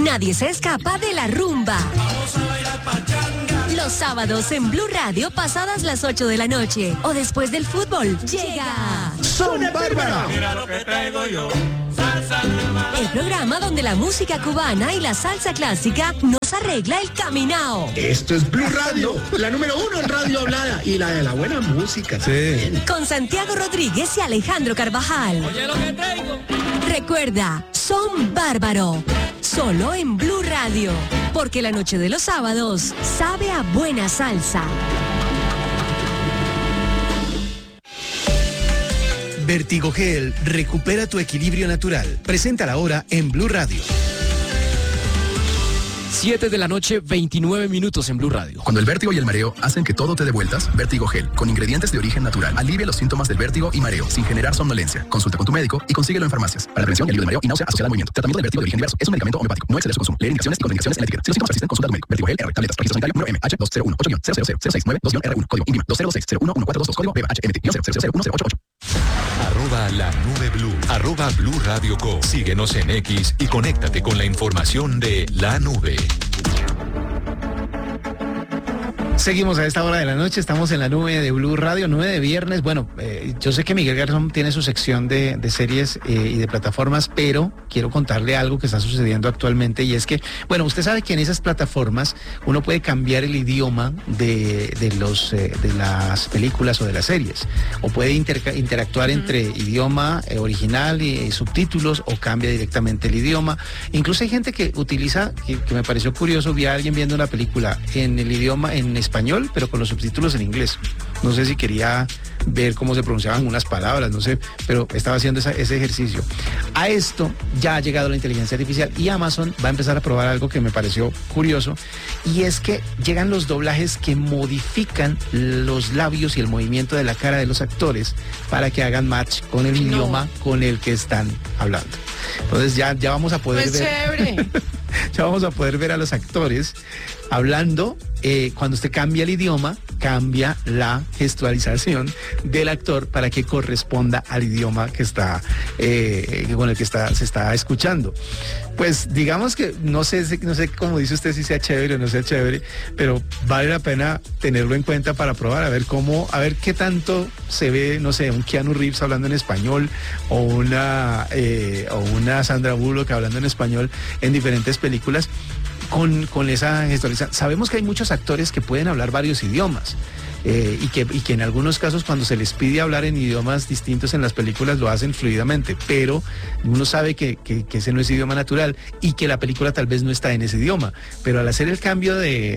Nadie se escapa de la rumba. Vamos a bailar pachanga. Los sábados en Blue Radio, pasadas las 8 de la noche o después del fútbol, llega Son Bárbara. Mira lo que traigo yo. Salsa nueva. el programa donde la música cubana y la salsa clásica nos arregla el caminao. Esto es Blue Radio, la número 1 en radio hablada y la de la buena música. Sí. Con Santiago Rodríguez y Alejandro Carvajal. Oye lo que traigo. Recuerda, Son Bárbaro. Solo en Blue Radio. Porque la noche de los sábados sabe a buena salsa. Vertigogel, recupera tu equilibrio natural. Presenta ahora en Blue Radio. 7 de la noche, 29 minutos en Blue Radio. Cuando el vértigo y el mareo hacen que todo te dé vueltas, Vertigogel, con ingredientes de origen natural, alivia los síntomas del vértigo y mareo sin generar somnolencia. Consulta con tu médico y consíguelo en farmacias. Para prevención y alivio de mareo y náusea asociada al movimiento. Tratamiento del vértigo de origen diverso. Es un medicamento homeopático. No excede su consumo. Leer indicaciones y contraindicaciones en la etiqueta. Si los síntomas persisten, consulta a tu médico. Vertigogel R. Tabletas. Registro sanitario número MH2018-000692-R1. Código INVIMA 206-011-422. Código BHMT-0001088. @la nube blue, @Blue Radio Co. Síguenos en X y conéctate con la información de la nube. Seguimos a esta hora de la noche, estamos en la nube de Blue Radio, 9 de viernes. Bueno, yo sé que Miguel Garzón tiene su sección de series y de plataformas, pero quiero contarle algo que está sucediendo actualmente y es que, bueno, usted sabe que en esas plataformas uno puede cambiar el idioma de las películas o de las series, o puede interactuar entre idioma original y subtítulos, o cambia directamente el idioma. Incluso hay gente que utiliza, que me pareció curioso, vi a alguien viendo una película en el idioma, en español, pero con los subtítulos en inglés. No sé si quería ver cómo se pronunciaban unas palabras, no sé, pero estaba haciendo ese ejercicio. A esto ya ha llegado la inteligencia artificial y Amazon va a empezar a probar algo que me pareció curioso, y es que llegan los doblajes que modifican los labios y el movimiento de la cara de los actores para que hagan match con el idioma con el que están hablando. Entonces ya vamos a poder ver. Chévere. Ya vamos a poder ver a los actores hablando. Cuando usted cambia el idioma, cambia la gestualización del actor para que corresponda al idioma que está con el que se está escuchando. Pues digamos que no sé cómo dice usted, si sea chévere o no sea chévere, pero vale la pena tenerlo en cuenta para probar, a ver qué tanto se ve, no sé, un Keanu Reeves hablando en español o una Sandra Bullock hablando en español en diferentes películas. Con esa gestualización. Sabemos que hay muchos actores que pueden hablar varios idiomas y que en algunos casos, cuando se les pide hablar en idiomas distintos en las películas, lo hacen fluidamente, pero uno sabe que ese no es idioma natural y que la película tal vez no está en ese idioma, pero al hacer el cambio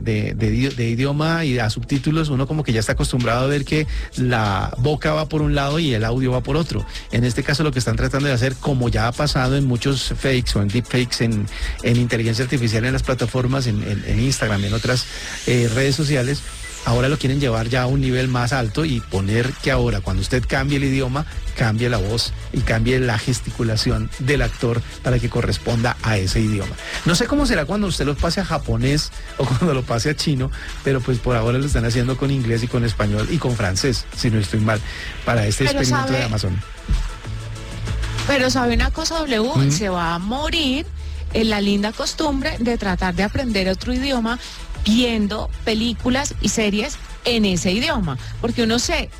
de idioma y a subtítulos, uno como que ya está acostumbrado a ver que la boca va por un lado y el audio va por otro. En este caso lo que están tratando de hacer, como ya ha pasado en muchos fakes o en deepfakes en inteligencia artificial en las plataformas, en Instagram y en otras redes sociales, ahora lo quieren llevar ya a un nivel más alto y poner que ahora, cuando usted cambie el idioma, cambie la voz y cambie la gesticulación del actor para que corresponda a ese idioma. No sé cómo será cuando usted lo pase a japonés o cuando lo pase a chino, pero pues por ahora lo están haciendo con inglés y con español y con francés, si no estoy mal, para este experimento de Amazon. Pero sabe una cosa, W, se va a morir en la linda costumbre de tratar de aprender otro idioma viendo películas y series en ese idioma, porque uno se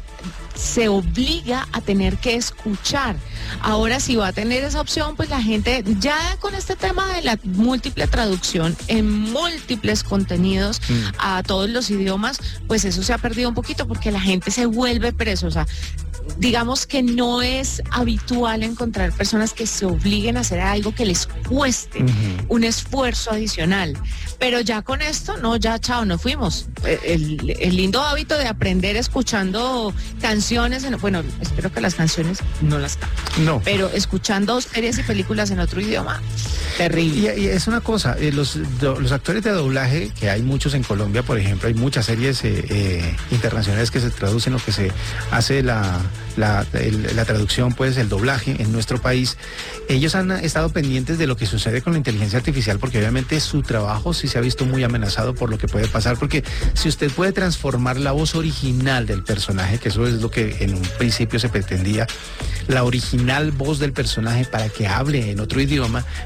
obliga a tener que escuchar. Ahora, si va a tener esa opción, pues la gente ya con este tema de la múltiple traducción en múltiples contenidos a todos los idiomas, pues eso se ha perdido un poquito porque la gente se vuelve perezosa. Digamos que no es habitual encontrar personas que se obliguen a hacer algo que les cueste un esfuerzo adicional. Pero ya con esto, no, ya chao, nos fuimos. El lindo hábito de aprender escuchando canciones, bueno, espero que las canciones no las canten. No. Pero escuchando series y películas en otro idioma, terrible. Y es una cosa, los actores de doblaje, que hay muchos en Colombia, por ejemplo, hay muchas series internacionales que se traducen o que se hace la traducción, pues el doblaje en nuestro país. Ellos han estado pendientes de lo que sucede con la inteligencia artificial, porque obviamente su trabajo sí se ha visto muy amenazado por lo que puede pasar, porque si usted puede transformar la voz original del personaje, que eso es lo que en un principio se pretendía, la original voz del personaje para que hable en otro idioma, pues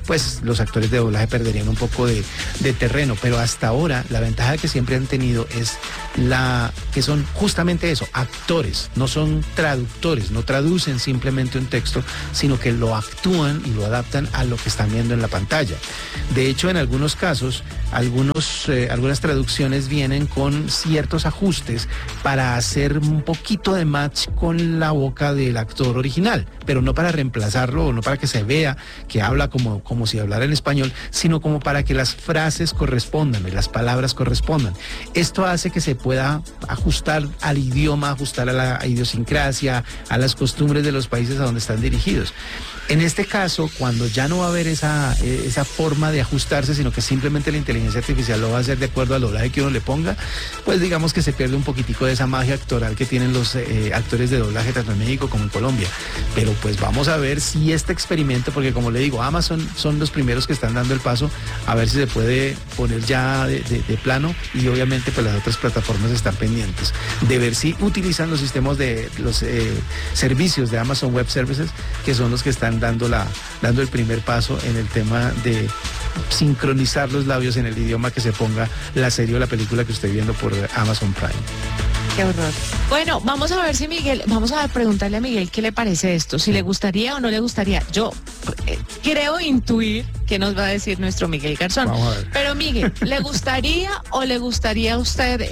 los actores de doblaje perderían un poco de terreno, pero hasta ahora la ventaja que siempre han tenido es que son justamente eso, actores, no son traductores, no traducen simplemente un texto, sino que lo actúan y lo adaptan a lo que están viendo en la pantalla. De hecho, en algunos casos, algunas traducciones vienen con ciertos ajustes para hacer un poquito de match con la boca del actor original, pero no para reemplazarlo o no para que se vea que habla como si hablara en español, sino como para que las frases correspondan y las palabras correspondan. Esto hace que se pueda ajustar al idioma, ajustar a la idiosincrasia, a las costumbres de los países a donde están dirigidos. En este caso, cuando ya no va a haber esa forma de ajustarse, sino que simplemente la inteligencia artificial lo va a hacer de acuerdo al doblaje que uno le ponga, pues digamos que se pierde un poquitico de esa magia actoral que tienen los actores de doblaje tanto en México como en Colombia. Pero pues vamos a ver si este experimento, porque como le digo, Amazon son los primeros que están dando el paso, a ver si se puede poner ya de plano, y obviamente pues las otras plataformas están pendientes de ver si utilizan los sistemas de los servicios de Amazon Web Services, que son los que están dando el primer paso en el tema de sincronizar los labios en el idioma que se ponga la serie o la película que esté viendo por Amazon Prime. Qué horror. Bueno, vamos a ver si vamos a preguntarle a Miguel qué le parece esto, si le gustaría o no le gustaría. Yo creo intuir qué nos va a decir nuestro Miguel Garzón. Vamos a ver. Pero Miguel, ¿le gustaría o le gustaría a usted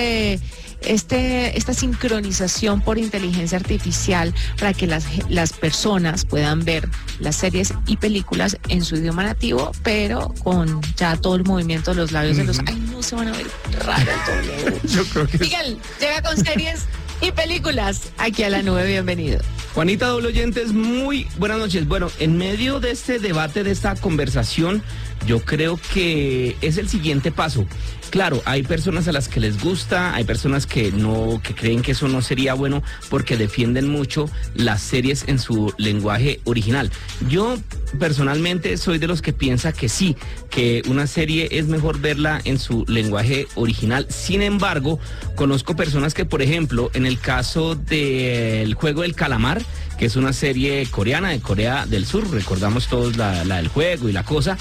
esta sincronización por inteligencia artificial para que las personas puedan ver las series y películas en su idioma nativo, pero con ya todo el movimiento de los labios de los... Ay, no, se van a ver raros todos. Yo creo que Miguel, llega con series y películas aquí a La Nube, bienvenido. Juanita, doble oyentes, muy buenas noches. Bueno, en medio de este debate, de esta conversación, yo creo que es el siguiente paso. Claro, hay personas a las que les gusta, hay personas que creen que eso no sería bueno porque defienden mucho las series en su lenguaje original. Yo personalmente soy de los que piensa que sí, que una serie es mejor verla en su lenguaje original. Sin embargo, conozco personas que, por ejemplo, en el caso del Juego del Calamar, que es una serie coreana de Corea del Sur, recordamos todos la del juego y la cosa,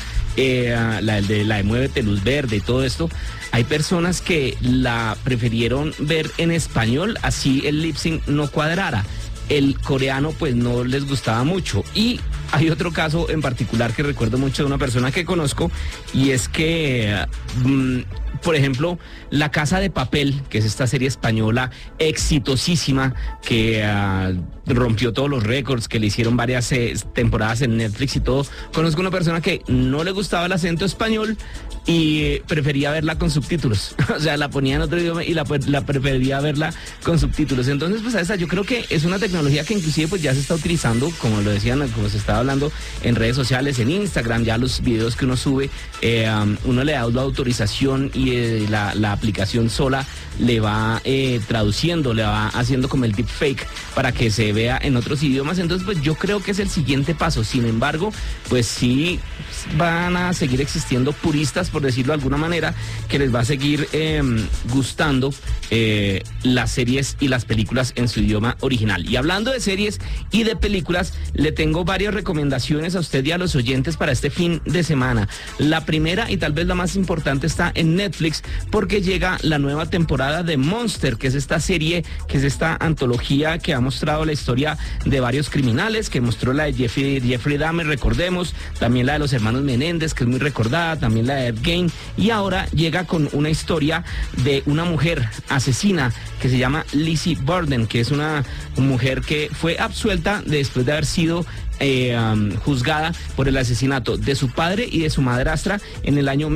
la de Muévete Luz Verde y todo esto, hay personas que la prefirieron ver en español, así el lip sync no cuadrara. El coreano pues no les gustaba mucho. Y hay otro caso en particular que recuerdo mucho de una persona que conozco, y es que por ejemplo, La Casa de Papel, que es esta serie española exitosísima que rompió todos los récords, que le hicieron varias temporadas en Netflix y todo. Conozco una persona que no le gustaba el acento español y prefería verla con subtítulos. O sea, la ponía en otro idioma y la prefería verla con subtítulos. Entonces, pues a esa yo creo que es una tecnología que inclusive pues ya se está utilizando, como lo decían, como se estaba hablando en redes sociales, en Instagram, ya los videos que uno sube, uno le da la autorización y la aplicación sola le va traduciendo, le va haciendo como el deepfake para que se vea en otros idiomas. Entonces pues yo creo que es el siguiente paso. Sin embargo, pues sí van a seguir existiendo puristas, por decirlo de alguna manera, que les va a seguir gustando las series y las películas en su idioma original. Y hablando de series y de películas, le tengo varias recomendaciones a usted y a los oyentes para este fin de semana. La primera y tal vez la más importante está en Netflix, porque llega la nueva temporada de Monster, que es esta serie, que es esta antología que ha mostrado la historia de varios criminales, que mostró la de Jeffrey Dahmer, recordemos, también la de los hermanos Menéndez, que es muy recordada, también la de Ed Gein, y ahora llega con una historia de una mujer asesina que se llama Lizzie Borden, que es una mujer que fue absuelta después de haber sido juzgada por el asesinato de su padre y de su madrastra en el año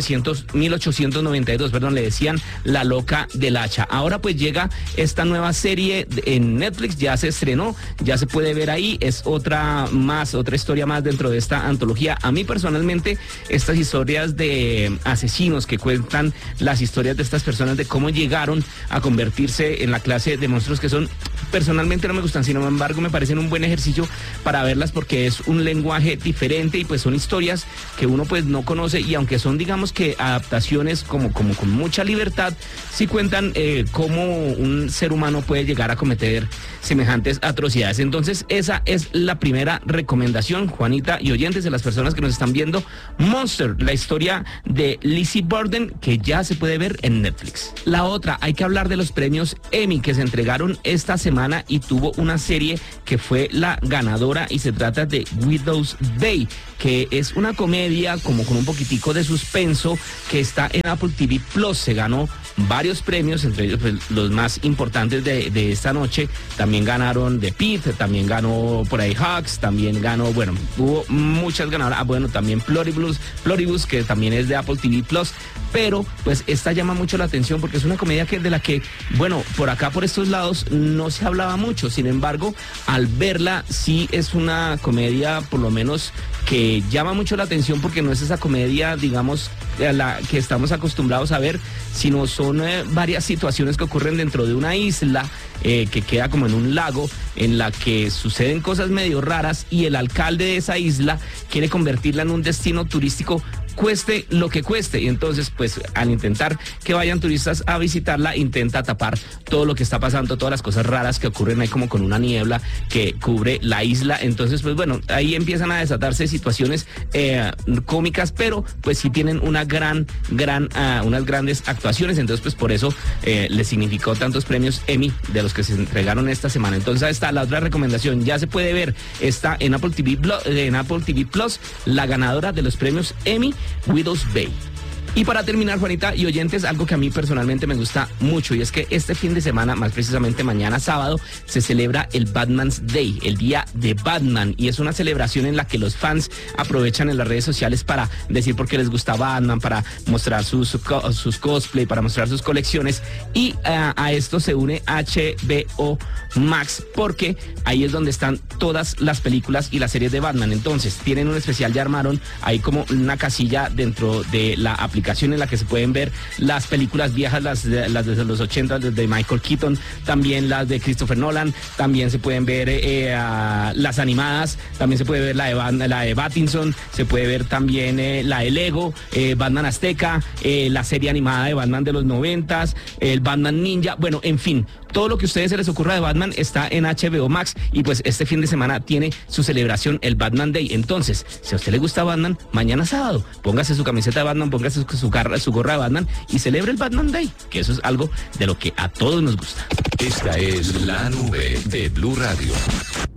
1892, le decían la loca del hacha. Ahora pues llega esta nueva serie en Netflix, ya se estrenó, ya se puede ver ahí, es otra historia más dentro de esta antología. A mí personalmente estas historias de asesinos que cuentan las historias de estas personas, de cómo llegaron a convertirse en la clase de monstruos que son, personalmente no me gustan, sin embargo me parecen un buen ejercicio para para verlas porque es un lenguaje diferente y pues son historias que uno pues no conoce, y aunque son digamos que adaptaciones como con mucha libertad, sí cuentan cómo un ser humano puede llegar a cometer semejantes atrocidades. Entonces esa es la primera recomendación, Juanita y oyentes, de las personas que nos están viendo. Monster, la historia de Lizzie Borden, que ya se puede ver en Netflix. La otra, hay que hablar de los premios Emmy que se entregaron esta semana y tuvo una serie que fue la ganadora, y se trata de Widow's Bay, que es una comedia como con un poquitico de suspenso que está en Apple TV Plus. Se ganó varios premios, entre ellos pues, los más importantes de esta noche. También ganaron The Pitt, también ganó por ahí Hawks, también ganó, bueno, hubo muchas ganadoras. Bueno, también Pluribus, que también es de Apple TV Plus. Pero pues esta llama mucho la atención porque es una comedia de la que, bueno, por acá por estos lados no se hablaba mucho. Sin embargo, al verla sí es una comedia por lo menos que llama mucho la atención, porque no es esa comedia, digamos, a la que estamos acostumbrados a ver, sino son varias situaciones que ocurren dentro de una isla que queda como en un lago, en la que suceden cosas medio raras, y el alcalde de esa isla quiere convertirla en un destino turístico, cueste lo que cueste. Y entonces pues al intentar que vayan turistas a visitarla, intenta tapar todo lo que está pasando, todas las cosas raras que ocurren ahí, como con una niebla que cubre la isla. Entonces pues bueno, ahí empiezan a desatarse situaciones cómicas, pero pues sí tienen unas grandes actuaciones. Entonces pues por eso les significó tantos premios Emmy de los que se entregaron esta semana. Entonces ahí está la otra recomendación, ya se puede ver, está en Apple TV Plus, la ganadora de los premios Emmy, Widow's Bay. Y para terminar, Juanita y oyentes, algo que a mí personalmente me gusta mucho, y es que este fin de semana, más precisamente mañana sábado, se celebra el Batman's Day, el día de Batman, y es una celebración en la que los fans aprovechan en las redes sociales para decir por qué les gusta Batman, para mostrar sus cosplay, para mostrar sus colecciones, y a esto se une HBO Max, porque ahí es donde están todas las películas y las series de Batman. Entonces tienen un especial, ya armaron ahí como una casilla dentro de la aplicación en la que se pueden ver las películas viejas, las de los 80, de Michael Keaton, también las de Christopher Nolan, también se pueden ver las animadas, también se puede ver la de Pattinson, se puede ver también la de Lego, Batman Azteca, la serie animada de Batman de los 90s, el Batman Ninja, bueno, en fin, todo lo que a ustedes se les ocurra de Batman está en HBO Max, y pues este fin de semana tiene su celebración, el Batman Day. Entonces, si a usted le gusta Batman, mañana sábado, póngase su camiseta de Batman, póngase su gorra de Batman y celebre el Batman Day, que eso es algo de lo que a todos nos gusta. Esta es la nube de Blue Radio.